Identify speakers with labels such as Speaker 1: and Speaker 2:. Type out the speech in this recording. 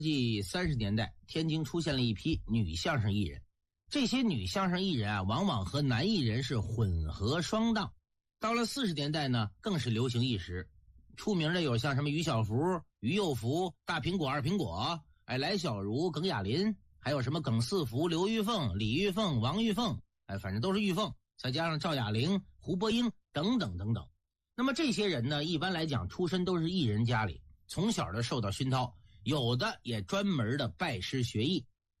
Speaker 1: 30年代，天津出现了一批女相声艺人。这些女相声艺人啊，往往和男艺人是混合双档。到了40年代呢，更是流行一时。出名的有像什么于小福、于幼福、大苹果、二苹果，来小如、耿雅琳，还有什么耿四福、刘玉凤、李玉凤、王玉凤，反正都是玉凤，再加上赵雅玲、胡伯英等等等等。那么这些人呢，一般来讲出身都是艺人家里，从小就受到熏陶，有的也专门的拜师学艺。